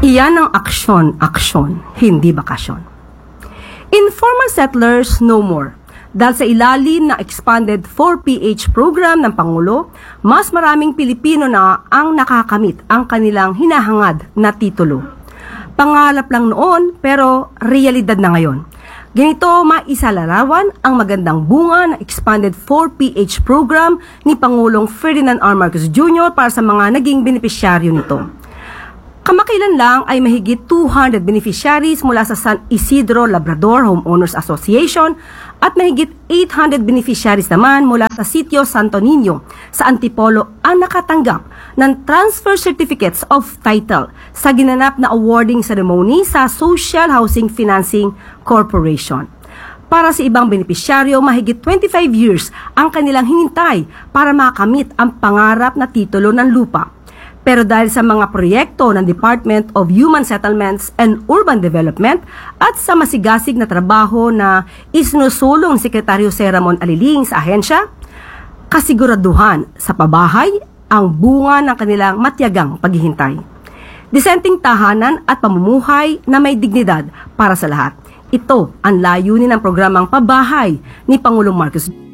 Iyan ang aksyon, hindi bakasyon. Informal settlers no more. Dahil sa ilalim na expanded 4PH program ng Pangulo, mas maraming Pilipino na ang nakakamit ang kanilang hinahangad na titulo. Pangarap lang noon pero realidad na ngayon. Ganito maisalarawan ang magandang bunga ng expanded 4PH program ni Pangulong Ferdinand R. Marcos Jr. para sa mga naging benepisyaryo nito. Kamakailan lang ay mahigit 200 beneficiaries mula sa San Isidro Labrador Homeowners Association at mahigit 800 beneficiaries naman mula sa Sitio Santo Niño sa Antipolo ang nakatanggap ng transfer certificates of title sa ginanap na awarding ceremony sa Social Housing Financing Corporation. Para sa ibang benepisyaryo, mahigit 25 years ang kanilang hinintay para makamit ang pangarap na titulo ng lupa. Pero dahil sa mga proyekto ng Department of Human Settlements and Urban Development at sa masigasig na trabaho na isinusulong ni Sekretaryo Jose Ramon Aliling sa ahensya, kasiguraduhan sa pabahay ang bunga ng kanilang matiyagang paghihintay. Disenteng tahanan at pamumuhay na may dignidad para sa lahat. Ito ang layunin ng programang Pabahay ni Pangulong Marcos.